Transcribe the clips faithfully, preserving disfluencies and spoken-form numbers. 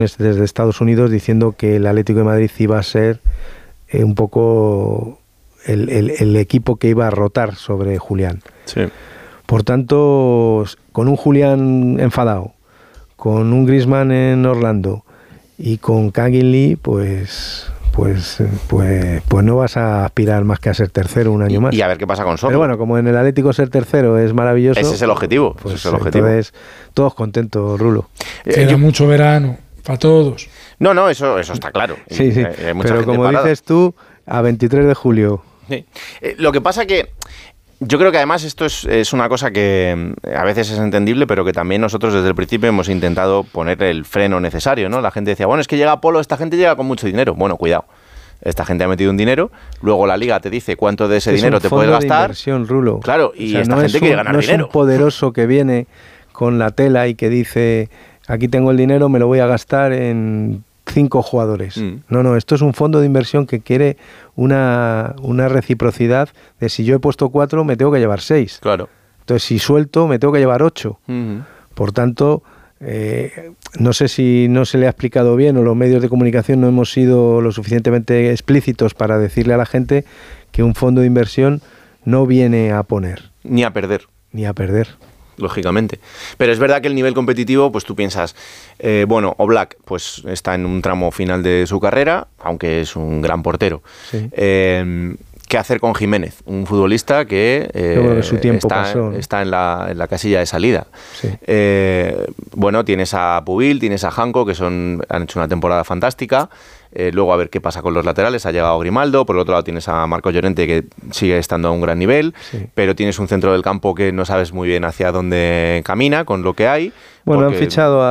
desde Estados Unidos diciendo que el Atlético de Madrid iba a ser eh, un poco el, el, el equipo que iba a rotar sobre Julián. Sí. Por tanto, con un Julián enfadado, con un Griezmann en Orlando y con Kangin Lee, pues... Pues, pues, pues no vas a aspirar más que a ser tercero un año y, más. Y a ver qué pasa con Soto. Pero bueno, como en el Atlético ser tercero es maravilloso. Ese es el objetivo. Pues ese es el objetivo. Entonces, todos contentos, Rulo. Queda eh, yo, mucho verano para todos. No, no, eso, eso está claro. Sí, sí. Hay, hay mucha pero como parada. dices tú, a veintitrés de julio. Sí. Eh, lo que pasa que... Yo creo que además esto es, es una cosa que a veces es entendible, pero que también nosotros desde el principio hemos intentado poner el freno necesario, ¿no? La gente decía, bueno, es que llega Polo, esta gente llega con mucho dinero. Bueno, cuidado. Esta gente ha metido un dinero, luego la liga te dice cuánto de ese es dinero te puedes gastar. De inversión, Rulo. Claro, y o sea, esta no gente un, quiere ganar no dinero. No es un poderoso que viene con la tela y que dice, aquí tengo el dinero, me lo voy a gastar en cinco jugadores. Mm. No, no, esto es un fondo de inversión que quiere una, una reciprocidad de si yo he puesto cuatro, me tengo que llevar seis. Claro. Entonces, si suelto, me tengo que llevar ocho. Uh-huh. Por tanto... Eh, no sé si no se le ha explicado bien o los medios de comunicación no hemos sido lo suficientemente explícitos para decirle a la gente que un fondo de inversión no viene a poner. Ni a perder. Ni a perder. Lógicamente. Pero es verdad que el nivel competitivo, pues tú piensas, eh, bueno, Oblak pues está en un tramo final de su carrera, aunque es un gran portero. Sí. Eh, ¿Qué hacer con Jiménez? Un futbolista que, eh, Yo creo que su tiempo está, pasó, ¿no? está en, la, en la casilla de salida. Sí. Eh, bueno, tienes a Pubil, tienes a Janko, que son han hecho una temporada fantástica. Eh, luego a ver qué pasa con los laterales. Ha llegado Grimaldo. Por el otro lado tienes a Marco Llorente, que sigue estando a un gran nivel. Sí. Pero tienes un centro del campo que no sabes muy bien hacia dónde camina con lo que hay. Bueno, porque... han fichado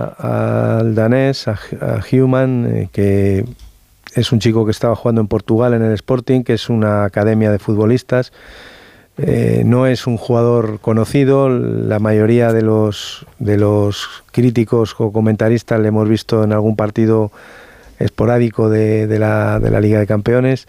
al danés, a, a Human, eh, que... es un chico que estaba jugando en Portugal en el Sporting, que es una academia de futbolistas. Eh, no es un jugador conocido. La mayoría de los, de los críticos o comentaristas le hemos visto en algún partido esporádico de, de, la, de la Liga de Campeones,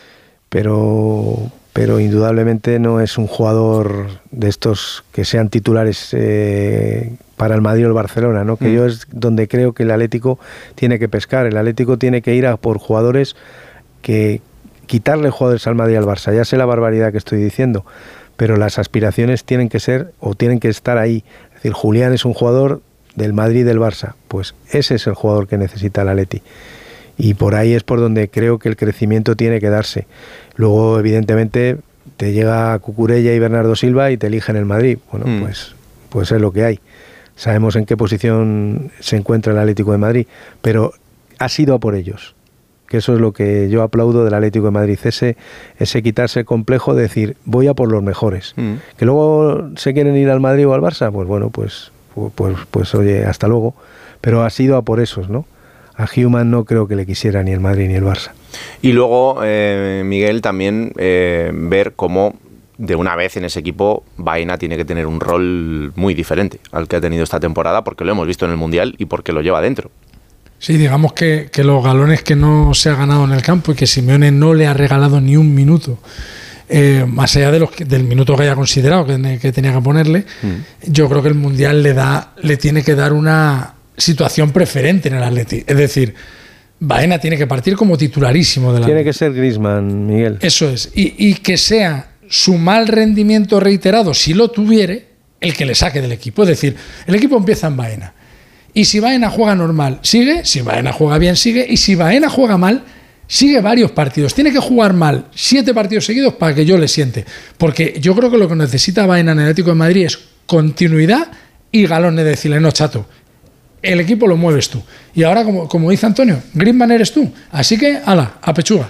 pero, pero indudablemente no es un jugador de estos que sean titulares eh, para el Madrid o el Barcelona, ¿no? Que mm. yo es donde creo que el Atlético tiene que pescar. El Atlético tiene que ir a por jugadores que quitarle jugadores al Madrid y al Barça. Ya sé la barbaridad que estoy diciendo, pero las aspiraciones tienen que ser o tienen que estar ahí. Es decir, Julián es un jugador del Madrid y del Barça. Pues ese es el jugador que necesita el Atleti. Y por ahí es por donde creo que el crecimiento tiene que darse. Luego, evidentemente, te llega Cucurella y Bernardo Silva y te eligen el Madrid. Bueno, mm. pues, pues es lo que hay. Sabemos en qué posición se encuentra el Atlético de Madrid, pero ha sido a por ellos, que eso es lo que yo aplaudo del Atlético de Madrid, ese, ese quitarse el complejo de decir, voy a por los mejores. Mm. Que luego se quieren ir al Madrid o al Barça, pues bueno, pues, pues, pues, pues oye, hasta luego. Pero ha sido a por esos, ¿no? A Human no creo que le quisiera ni el Madrid ni el Barça. Y luego, eh, Miguel, también eh, ver cómo de una vez en ese equipo Baena tiene que tener un rol muy diferente al que ha tenido esta temporada, porque lo hemos visto en el Mundial y porque lo lleva dentro. Sí, digamos que, que los galones que no se ha ganado en el campo y que Simeone no le ha regalado ni un minuto, eh, más allá de los que, del minuto que haya considerado que, que tenía que ponerle, mm. yo creo que el Mundial le da le tiene que dar una situación preferente en el Atleti. Es decir, Baena tiene que partir como titularísimo del Tiene Atleti. Que ser Griezmann, Miguel. Eso es. Y, y que sea su mal rendimiento reiterado, si lo tuviere, el que le saque del equipo. Es decir, el equipo empieza en Baena. Y si Baena juega normal, sigue. Si Baena juega bien, sigue. Y si Baena juega mal, sigue varios partidos. Tiene que jugar mal siete partidos seguidos para que yo le siente. Porque yo creo que lo que necesita Baena en el Atlético de Madrid es continuidad y galones de decirle, no, chato, el equipo lo mueves tú. Y ahora, como, como dice Antonio, Griezmann eres tú. Así que, ala, a pechuga.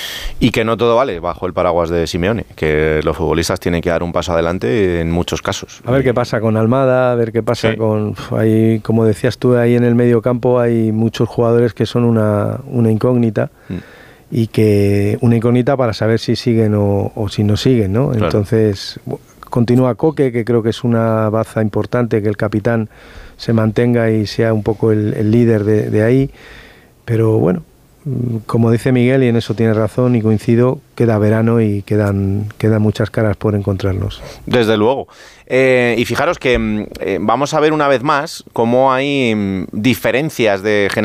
Y que no todo vale bajo el paraguas de Simeone, que los futbolistas tienen que dar un paso adelante en muchos casos. A ver qué pasa con Almada, a ver qué pasa sí. con... Ahí, como decías tú, ahí en el medio campo hay muchos jugadores que son una, una incógnita, mm. y que una incógnita para saber si siguen o, o si no siguen, ¿no? Claro. Entonces, continúa Coque, que creo que es una baza importante, que el capitán se mantenga y sea un poco el, el líder de, de ahí, pero bueno, como dice Miguel, y en eso tiene razón y coincido, queda verano y quedan, quedan muchas caras por encontrarnos. Desde luego. Eh, y fijaros que eh, vamos a ver una vez más cómo hay diferencias de generación